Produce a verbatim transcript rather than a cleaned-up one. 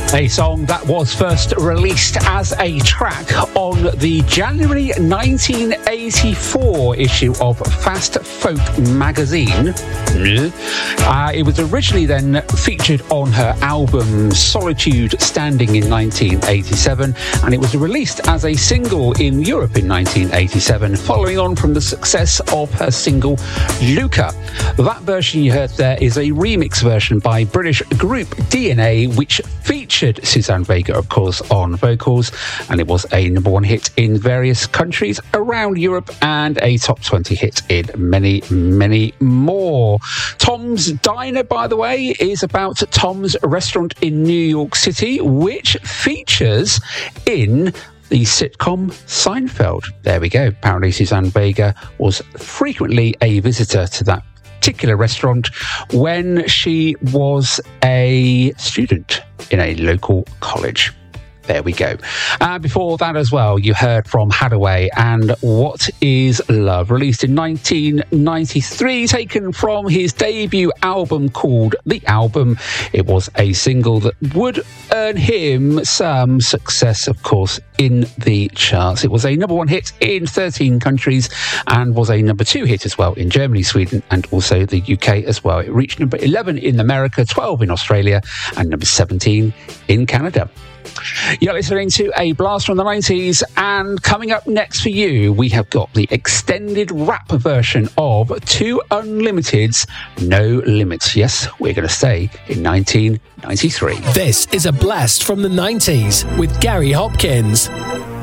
A song that was first released as a track on the January nineteen eighty-four issue of Fast Folk magazine. Uh, it was originally then featured on her album Solitude Standing in nineteen eighty-seven, and it was released as a single in Europe in nineteen eighty-seven, following on from the success of her single Luca. That version you heard there is a remix version by British group D N A, which featured Suzanne Vega, of course, on vocals, and it was a number one hit in various countries around Europe and a top twenty hit in many, many more. Tom's Diner, by the way, is about Tom's restaurant in New York City, which features in the sitcom Seinfeld. There we go. Apparently Suzanne Vega was frequently a visitor to that particular restaurant when she was a student in a local college. There we go. Uh, before that as well, you heard from Hadaway and What Is Love, released in nineteen ninety-three, taken from his debut album called The Album. It was a single that would earn him some success, of course, in the charts. It was a number one hit in thirteen countries and was a number two hit as well in Germany, Sweden, and also the U K as well. It reached number eleven in America, twelve in Australia, and number seventeen in Canada. You're listening to a blast from the nineties, and coming up next for you, we have got the extended rap version of Two Unlimited's No Limits. Yes, we're going to stay in nineteen ninety-three. This is a blast from the nineties with Gary Hopkins.